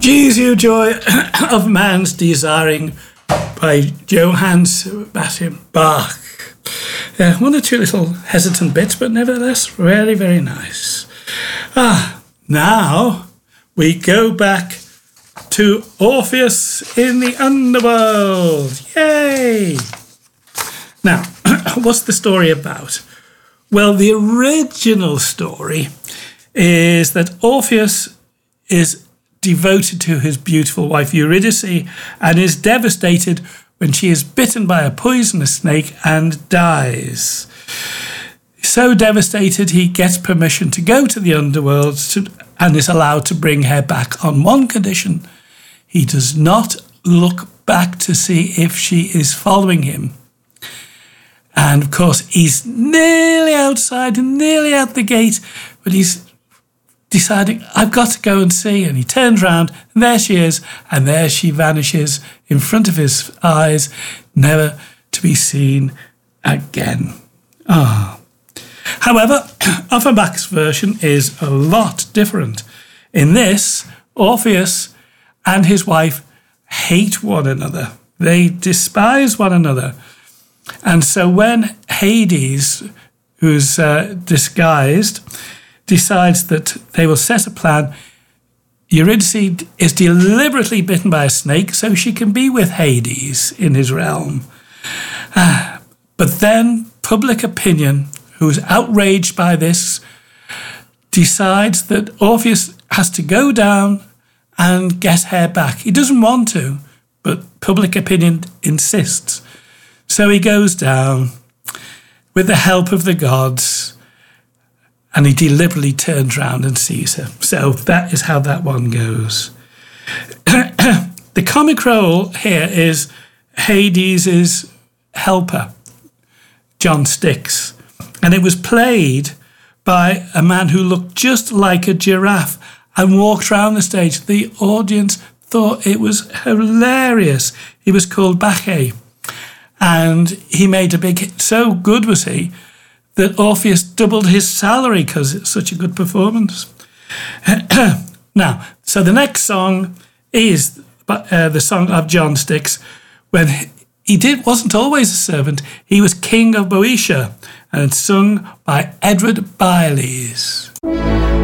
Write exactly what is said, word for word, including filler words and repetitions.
Jesu Joy of Man's Desiring by Johann Sebastian Bach. Yeah, one or two little hesitant bits, but nevertheless very, very nice. Ah, now we go back to Orpheus in the Underworld. Yay! Now, what's the story about? Well, the original story is that Orpheus is devoted to his beautiful wife Eurydice and is devastated when she is bitten by a poisonous snake and dies. So devastated, he gets permission to go to the underworld to, and is allowed to bring her back on one condition. He does not look back to see if she is following him. And of course, he's nearly outside and nearly out the gate, but he's deciding, I've got to go and see. And he turns round, and there she is, and there she vanishes in front of his eyes, never to be seen again. Ah. However, Offenbach's version is a lot different. In this, Orpheus and his wife hate one another. They despise one another. And so when Hades, who's uh, disguised, decides that they will set a plan, Eurydice is deliberately bitten by a snake so she can be with Hades in his realm. Uh, but then public opinion, who's outraged by this, decides that Orpheus has to go down and get her back. He doesn't want to, but public opinion insists. So he goes down with the help of the gods, and he deliberately turns round and sees her. So that is how that one goes. The comic role here is Hades' helper, John Styx, and it was played by a man who looked just like a giraffe and walked around the stage. The audience thought it was hilarious. He was called Bacchae. And he made a big hit. So good was he that Orpheus doubled his salary because it's such a good performance. Now, so the next song is uh, the song of John Styx. When he did wasn't always a servant, he was king of Boeotia, and it's sung by Edward Baileys.